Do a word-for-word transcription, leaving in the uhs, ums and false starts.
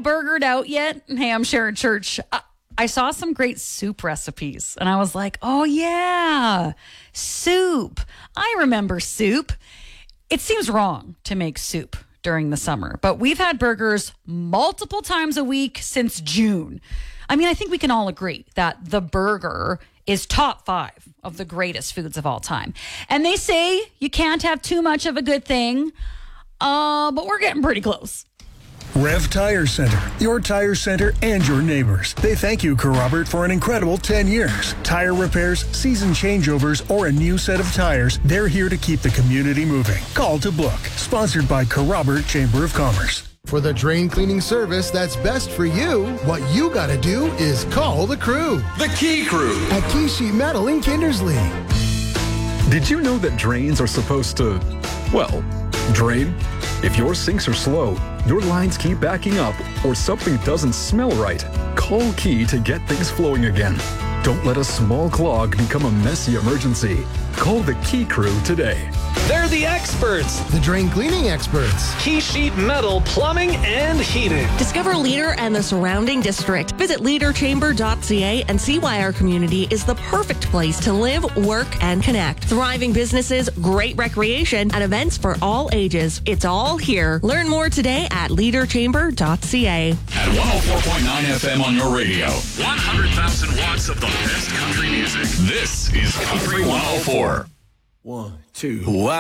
burgered out yet in Hampshire Church? I, I saw some great soup recipes, and I was like, oh, yeah, soup. I remember soup. It seems wrong to make soup during the summer, but we've had burgers multiple times a week since June. I mean, I think we can all agree that the burger is top five of the greatest foods of all time. And they say you can't have too much of a good thing, uh, but we're getting pretty close. Rev Tire Center, your tire center and your neighbors. They thank you, Kerrobert, for an incredible ten years. Tire repairs, season changeovers, or a new set of tires, they're here to keep the community moving. Call to book. Sponsored by Kerrobert Chamber of Commerce. For the drain cleaning service that's best for you, what you gotta do is call the crew. The Key Crew. At Key Sheet Metal in Kindersley. Did you know that drains are supposed to, well, drain? If your sinks are slow, your lines keep backing up, or something doesn't smell right, call Key to get things flowing again. Don't let a small clog become a messy emergency. Call the Key Crew today. They're the experts. The drain cleaning experts. Key Sheet Metal Plumbing and Heating. Discover Leader and the surrounding district. Visit leader chamber dot c a and see why our community is the perfect place to live, work, and connect. Thriving businesses, great recreation, and events for all ages. It's all here. Learn more today at leader chamber dot c a. At one oh four point nine F M on your radio. one hundred thousand watts of the best country music. This is Country one oh four. One, two. Wow.